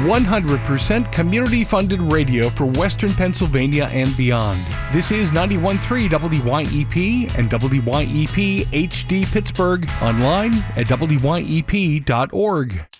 100% community-funded radio for Western Pennsylvania and beyond. This is 91.3 WYEP and WYEP HD Pittsburgh, online at wyep.org.